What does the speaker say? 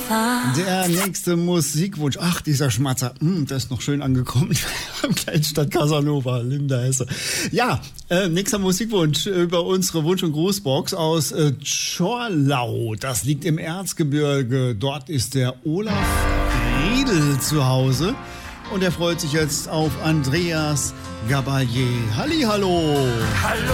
Der nächste Musikwunsch. Ach, dieser Schmatzer. Der ist noch schön angekommen am kleinen Stadt Casanova, Linda Hesse. Ja, nächster Musikwunsch über unsere Wunsch- und Grußbox aus Zschorlau. Das liegt im Erzgebirge. Dort ist der Olaf Riedel zu Hause. Und er freut sich jetzt auf Andreas Gabalier. Hallihallo. Hallo